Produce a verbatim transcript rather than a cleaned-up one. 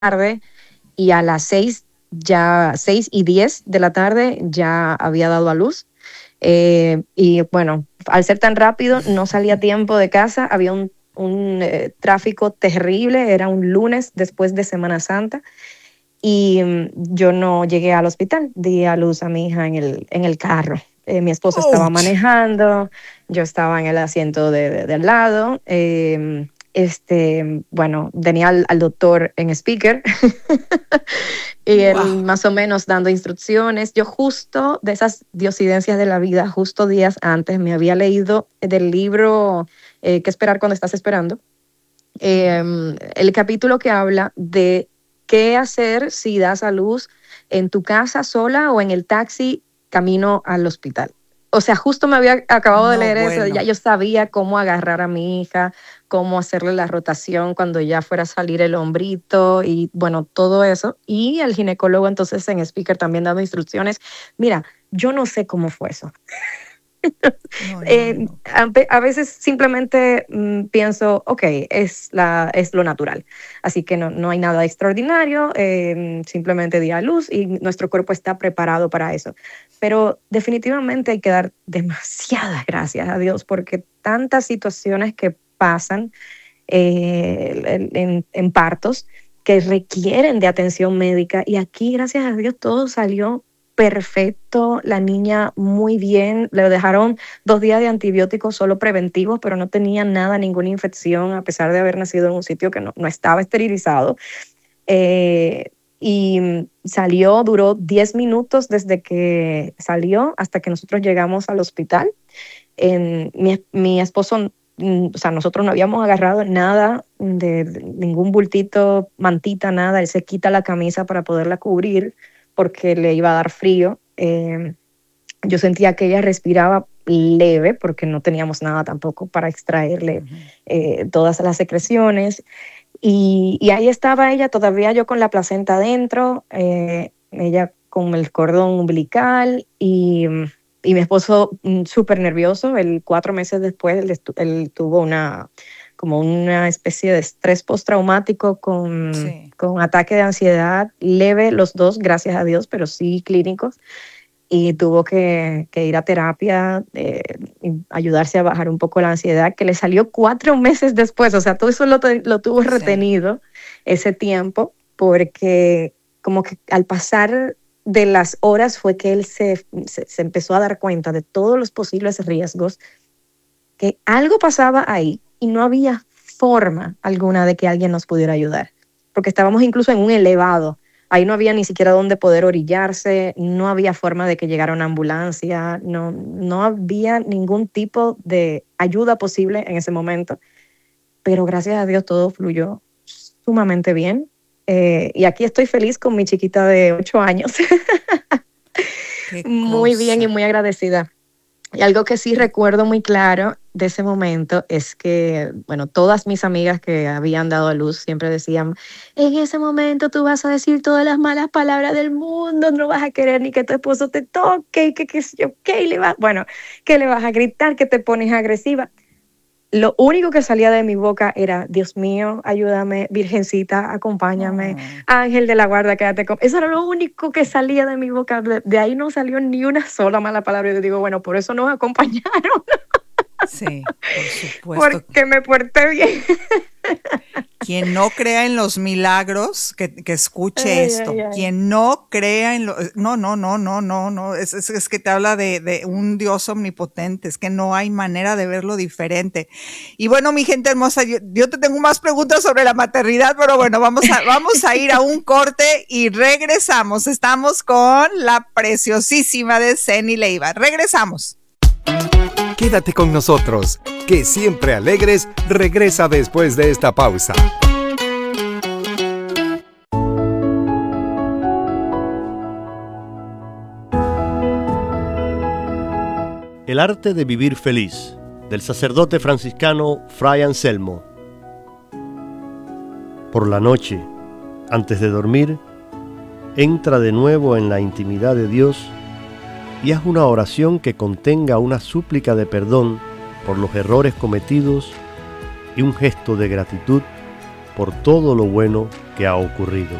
tarde y a las seis, ya seis y diez de la tarde ya había dado a luz. Eh, y bueno, al ser tan rápido, no salía a tiempo de casa, había un, un eh, tráfico terrible, era un lunes después de Semana Santa y mm, yo no llegué al hospital, di a luz a mi hija en el, en el carro. Eh, mi esposo estaba Ouch. manejando, yo estaba en el asiento de, de, de al lado. Eh, este, bueno, tenía al, al doctor en speaker y él Wow. más o menos dando instrucciones. Yo justo de esas diosidencias de la vida, justo días antes, me había leído del libro eh, ¿Qué esperar cuando estás esperando? Eh, el capítulo que habla de qué hacer si das a luz en tu casa sola o en el taxi camino al hospital. O sea, justo me había acabado de No, leer eso, ya bueno. yo sabía cómo agarrar a mi hija, cómo hacerle la rotación cuando ya fuera a salir el hombrito y bueno, todo eso. Y el ginecólogo entonces en speaker también dando instrucciones. Mira, yo no sé cómo fue eso. No, no, Eh, no. a, a veces simplemente mm, pienso, ok, es, la, es lo natural. Así que no, no hay nada extraordinario, eh, simplemente di a luz y nuestro cuerpo está preparado para eso. Pero definitivamente hay que dar demasiadas gracias a Dios porque tantas situaciones que pasan eh, en, en, en partos que requieren de atención médica y aquí, gracias a Dios, todo salió perfecto, la niña muy bien, le dejaron dos días de antibióticos solo preventivos, pero no tenía nada, ninguna infección, a pesar de haber nacido en un sitio que no, no estaba esterilizado. Eh, y salió, duró diez minutos desde que salió hasta que nosotros llegamos al hospital. En, mi, mi esposo, mm, o sea, nosotros no habíamos agarrado nada, de, de ningún bultito, mantita, nada. Él se quita la camisa para poderla cubrir porque le iba a dar frío. Eh, yo sentía que ella respiraba leve porque no teníamos nada tampoco para extraerle Ujú. eh, todas las secreciones. Y, y ahí estaba ella, todavía yo con la placenta adentro, eh, ella con el cordón umbilical y, y mi esposo mm, súper nervioso. Él cuatro meses después, él, estu- él tuvo una, como una especie de estrés postraumático con, Sí. con ataque de ansiedad leve, los dos, gracias a Dios, pero sí clínicos y tuvo que, que ir a terapia, eh, y ayudarse a bajar un poco la ansiedad, que le salió cuatro meses después, o sea, todo eso lo, te- lo tuvo Sí. retenido ese tiempo, porque como que al pasar de las horas fue que él se, se, se empezó a dar cuenta de todos los posibles riesgos, que algo pasaba ahí y no había forma alguna de que alguien nos pudiera ayudar, porque estábamos incluso en un elevado. Ahí no había ni siquiera dónde poder orillarse, no había forma de que llegara una ambulancia, no, no había ningún tipo de ayuda posible en ese momento, pero gracias a Dios todo fluyó sumamente bien. Eh, y aquí estoy feliz con mi chiquita de ocho años, Qué muy bien y cosa. muy agradecida. Y algo que sí recuerdo muy claro de ese momento es que, bueno, todas mis amigas que habían dado a luz siempre decían, en ese momento tú vas a decir todas las malas palabras del mundo, no vas a querer ni que tu esposo te toque, y que qué sé yo, qué, y le vas, bueno, que le vas a gritar, que te pones agresiva. Lo único que salía de mi boca era, Dios mío, ayúdame, Virgencita, acompáñame, Oh. Ángel de la guarda, quédate con... Eso era lo único que salía de mi boca. De, de ahí no salió ni una sola mala palabra. Y yo digo, bueno, por eso nos acompañaron, Sí, por supuesto. porque me porté bien. Quien no crea en los milagros, que, que escuche Ay, ay, esto. ay. Quien no crea en lo... No, no, no, no, no, no. Es, es, es que te habla de, de un Dios omnipotente. Es que no hay manera de verlo diferente. Y bueno, mi gente hermosa, yo, yo te tengo más preguntas sobre la maternidad, pero bueno, vamos a, vamos a ir a un corte y regresamos. Estamos con la preciosísima de Zeny Leiva. Regresamos. Quédate con nosotros, que Siempre Alegres regresa después de esta pausa. El arte de vivir feliz, del sacerdote franciscano Fray Anselmo. Por la noche, antes de dormir, entra de nuevo en la intimidad de Dios y haz una oración que contenga una súplica de perdón por los errores cometidos y un gesto de gratitud por todo lo bueno que ha ocurrido.